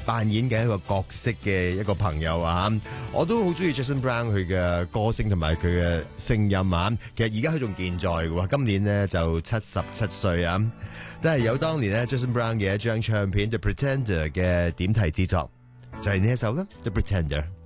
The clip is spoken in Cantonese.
扮演嘅一個角色嘅一個朋友啊。我都好中意 Jason Brown 佢嘅歌聲同埋佢嘅聲音啊。其實而家佢仲健在嘅喎，今年呢就77歲啊。都係有當年咧 Jason Brown 嘅一張唱片 The Pretender 嘅點題之作，就係呢一首啦 The Pretender。